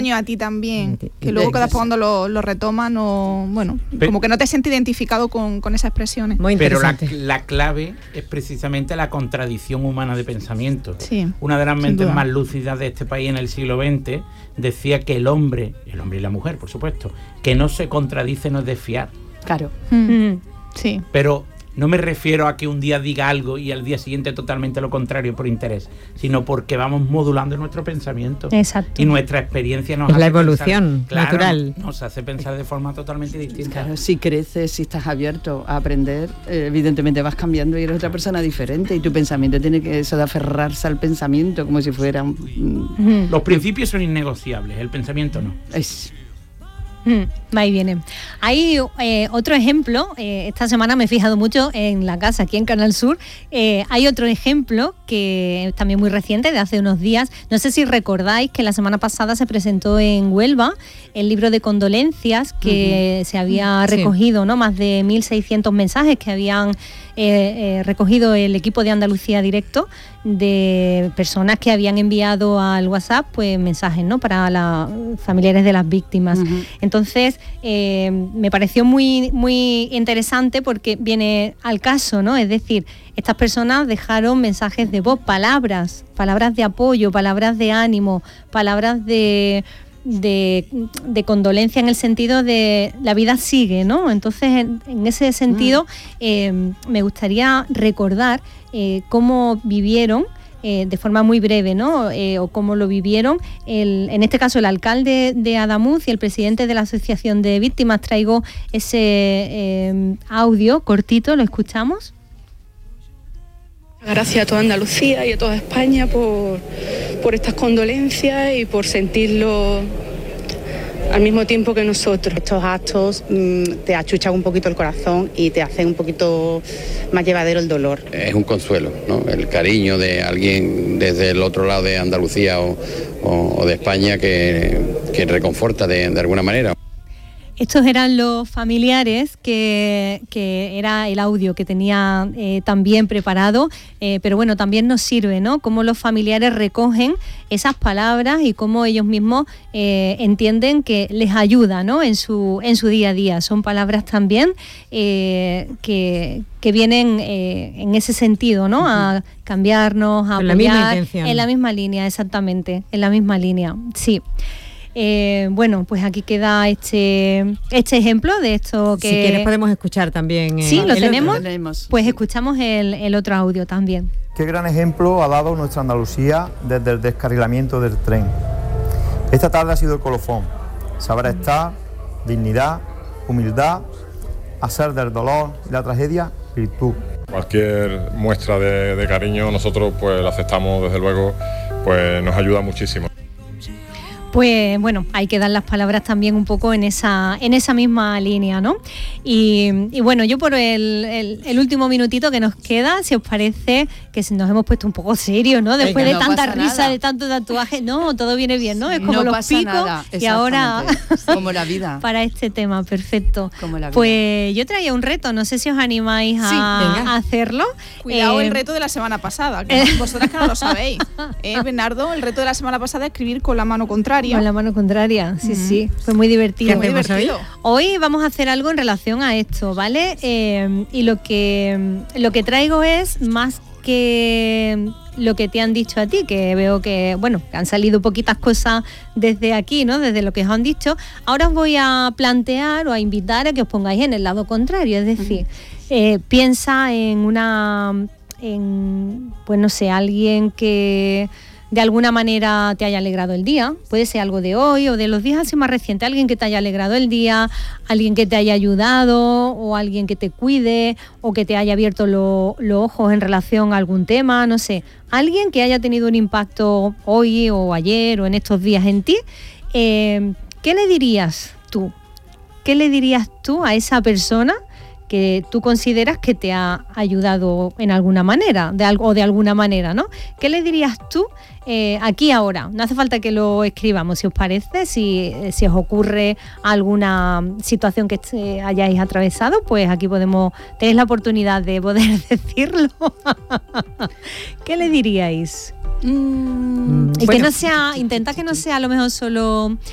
daño a ti también, que luego cada vez cuando lo retoman, como que no te sientes identificado con esas expresiones. Muy interesante. Pero la clave es precisamente la contradicción humana de pensamiento. Sí, una de las mentes más lúcidas de este país en el siglo XX decía que el hombre y la mujer, por supuesto, que no se contradice no es de fiar. Claro. Sí. Pero no me refiero a que un día diga algo y al día siguiente totalmente lo contrario por interés, sino porque vamos modulando nuestro pensamiento. Exacto. Y nuestra experiencia nos es hace la evolución pensar, natural. Nos hace pensar de forma totalmente distinta. Claro, si creces, si estás abierto a aprender, evidentemente vas cambiando y eres otra persona diferente, y tu pensamiento tiene que eso de aferrarse al pensamiento como si fuera Los principios son innegociables, el pensamiento no. Va y viene. Hay otro ejemplo, esta semana me he fijado mucho en La Casa, aquí en Canal Sur. Hay otro ejemplo que es también muy reciente, de hace unos días. No sé si recordáis que la semana pasada se presentó en Huelva el libro de condolencias que se había recogido, ¿no? Más de 1.600 mensajes que habían recogido el equipo de Andalucía Directo, de personas que habían enviado al WhatsApp pues mensajes, ¿no? Para los familiares de las víctimas. Entonces me pareció muy, muy interesante porque viene al caso, ¿no? Es decir, estas personas dejaron mensajes de voz, palabras de apoyo, palabras de ánimo, palabras de condolencia, en el sentido de la vida sigue, ¿no? Entonces, en ese sentido, me gustaría recordar cómo vivieron, de forma muy breve, ¿no? O cómo lo vivieron, en este caso el alcalde de Adamuz y el presidente de la Asociación de Víctimas. Traigo ese audio cortito, ¿lo escuchamos? Gracias a toda Andalucía y a toda España por estas condolencias y por sentirlo al mismo tiempo que nosotros. Estos actos te achuchan un poquito el corazón y te hacen un poquito más llevadero el dolor. Es un consuelo, ¿no? El cariño de alguien desde el otro lado de Andalucía o de España que reconforta de alguna manera. Estos eran los familiares, que era el audio que tenía también preparado, pero bueno, también nos sirve, ¿no? Cómo los familiares recogen esas palabras y cómo ellos mismos entienden que les ayuda, ¿no? En su día a día. Son palabras también que vienen en ese sentido, ¿no? A cambiarnos, a apoyar. En la misma intención. En la misma línea, exactamente, en la misma línea, sí. Bueno, pues aquí queda este ejemplo de esto que... Si quieres podemos escuchar también. Sí, lo tenemos. Pues escuchamos el otro audio también. Qué gran ejemplo ha dado nuestra Andalucía desde el descarrilamiento del tren. Esta tarde ha sido el colofón. Saber estar, dignidad, humildad, hacer del dolor y la tragedia virtud. Cualquier muestra de cariño nosotros pues la aceptamos, desde luego, pues nos ayuda muchísimo. Pues bueno, hay que dar las palabras también un poco en esa misma línea, ¿no? Y bueno, yo por el último minutito que nos queda, si os parece, que nos hemos puesto un poco serios, ¿no? Después de tanta risa, de tanto tatuaje, no, todo viene bien, ¿no? Es como los picos y ahora como la vida. Para este tema, perfecto. Como la vida. Pues yo traía un reto, no sé si os animáis a hacerlo. Cuidado el reto de la semana pasada, que vosotras que no lo sabéis. Bernardo, el reto de la semana pasada es escribir con la mano contraria. Con la mano contraria, sí, fue muy divertido. Muy divertido. Hoy vamos a hacer algo en relación a esto, ¿vale? Y lo que traigo es más que lo que te han dicho a ti, que veo que, bueno, que han salido poquitas cosas desde aquí, ¿no? Desde lo que os han dicho. Ahora os voy a plantear o a invitar a que os pongáis en el lado contrario, es decir, piensa pues no sé, alguien que de alguna manera te haya alegrado el día. Puede ser algo de hoy o de los días así más recientes. Alguien que te haya alegrado el día, alguien que te haya ayudado, o alguien que te cuide, o que te haya abierto los ojos en relación a algún tema, no sé. Alguien que haya tenido un impacto hoy o ayer o en estos días en ti. ¿Qué le dirías tú? ¿Qué le dirías tú a esa persona que tú consideras que te ha ayudado en alguna manera, de alguna manera, ¿no? ¿Qué le dirías tú aquí ahora? No hace falta que lo escribamos, si os parece, si os ocurre alguna situación que hayáis atravesado, pues aquí tenéis la oportunidad de poder decirlo. ¿Qué le diríis? Y bueno, intenta que no sea a lo mejor solo